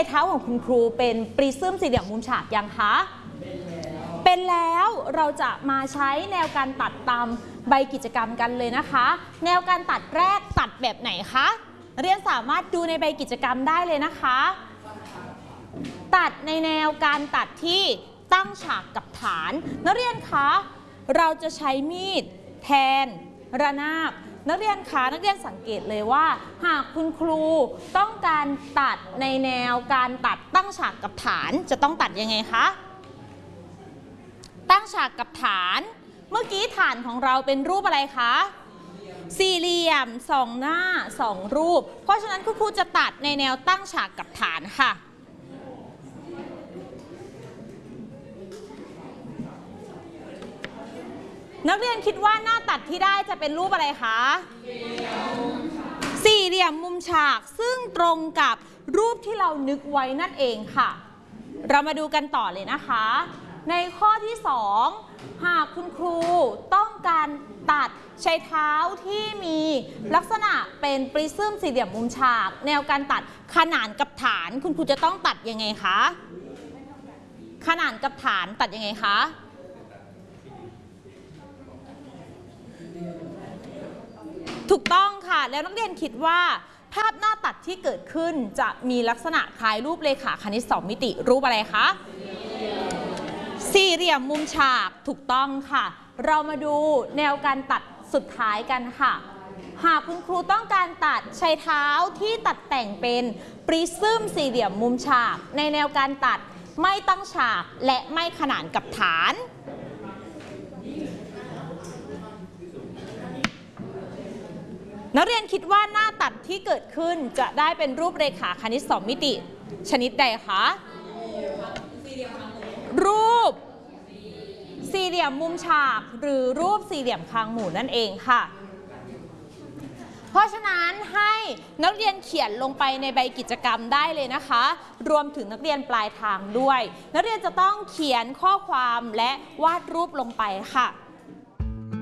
เท้าของคุณครูเป็นปริซึมสี่เหลี่ยมมุมฉากยังคะเป็นแล้วเราจะมาใช้แนวการตัดตามใบกิจกรรมกันเลยนะคะแนวการตัดแรกตัดแบบไหนคะเรียนสามารถดูในใบกิจกรรมได้เลยนะคะตัดในแนวการตัดที่ตั้งฉากกับฐานนักเรียนคะเราจะใช้มีดแทนระนาบนักเรียนคะนักเรียนสังเกตเลยว่าหากคุณครูต้องการตัดในแนวการตัดตั้งฉากกับฐานจะต้องตัดยังไงคะตั้งฉากกับฐานเมื่อกี้ฐานของเราเป็นรูปอะไรคะสี่เหลี่ยมสองหน้าสองรูปเพราะฉะนั้นคุณครูจะตัดในแนวตั้งฉากกับฐานค่ะนักเรียนคิดว่าหน้าตัดที่ได้จะเป็นรูปอะไรคะสี่เหลี่ยมมุมฉากซึ่งตรงกับรูปที่เรานึกไว้นั่นเองค่ะเรามาดูกันต่อเลยนะคะในข้อที่2หากคุณครูต้องการตัดใช้เท้าที่มีลักษณะเป็นปริซึมสี่เหลี่ยมมุมฉากแนวการตัดขนานกับฐานคุณครูจะต้องตัดยังไงคะขนานกับฐานตัดยังไงคะถูกต้องค่ะแล้วนักเรียนคิดว่าภาพหน้าตัดที่เกิดขึ้นจะมีลักษณะคล้ายรูปเรขาคณิต2มิติรูปอะไรคะสี่เหลี่ยมมุมฉากถูกต้องค่ะเรามาดูแนวการตัดสุดท้ายกันค่ะหากคุณครูต้องการตัดใช้เท้าที่ตัดแต่งเป็นปริซึมสี่เหลี่ยมมุมฉากในแนวการตัดไม่ตั้งฉากและไม่ขนานกับฐานนักเรียนคิดว่าหน้าตัดที่เกิดขึ้นจะได้เป็นรูปเรขาคณิต2มิติชนิดใดคะรูปสี่เหลี่ยมมุมฉากหรือรูปสี่เหลี่ยมคางหมู่นั่นเองค่ะเพราะฉะนั้นให้นักเรียนเขียนลงไปในใบกิจกรรมได้เลยนะคะรวมถึงนักเรียนปลายทางด้วยนักเรียนจะต้องเขียนข้อความและวาดรูปลงไปค่ะ